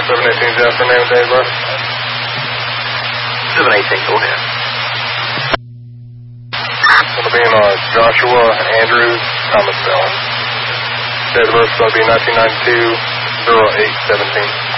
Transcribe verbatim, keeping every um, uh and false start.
seven eighteen, Jasper, name and date of birth. seven eighteen, go ahead. It's going to be in uh, Joshua Andrews, Thomas Bell. Date of birth is going to be nineteen ninety-two, oh eight seventeen.